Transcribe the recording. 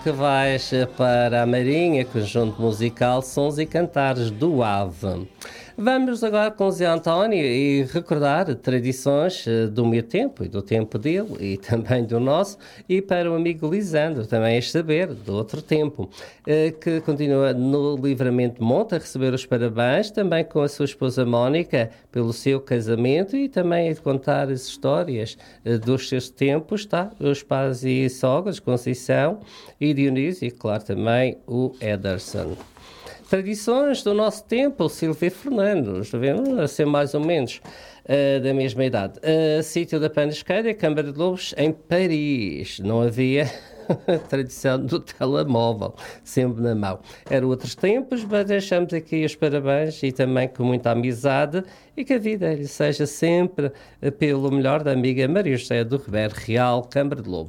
Que vais para a Marinha, conjunto musical Sons e Cantares do Ave. Vamos agora com o Zé António e recordar tradições do meu tempo e do tempo dele e também do nosso, e para o amigo Lisandro, também é saber, do outro tempo, que continua no Livramento Monte a receber os parabéns, também com a sua esposa Mónica, pelo seu casamento e também a contar as histórias dos seus tempos, tá? Os pais e sogras, Conceição e Dionísio, e claro também o Ederson. Tradições do nosso tempo, Silvia Fernandes, a ser mais ou menos da mesma idade. Sítio da Panisqueira, Câmara de Lobos, em Paris. Não havia a tradição do telemóvel, sempre na mão. Eram outros tempos, mas deixamos aqui os parabéns e também com muita amizade e que a vida lhe seja sempre pelo melhor da amiga Maria José do Ribeiro Real, Câmara de Lobos.